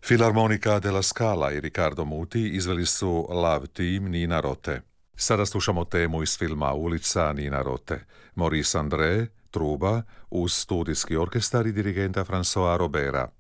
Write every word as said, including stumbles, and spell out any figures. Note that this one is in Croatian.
Filarmonica della Scala i Riccardo Muti izveli su Love Team Nina Rote. Sada slušamo temu iz filma Ulica Nina Rote. Maurice André, truba, uz studijski orkestar i dirigenta François Robera.